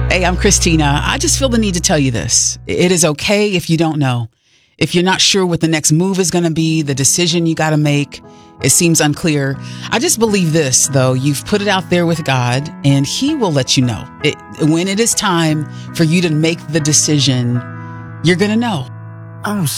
Hey, I'm Christina. I just feel the need to tell you this. It is okay if you don't know. If you're not sure what the next move is going to be, the decision you got to make, it seems unclear. I just believe this, though. You've put it out there with God, and He will let you know. When it is time for you to make the decision, you're going to know. I'm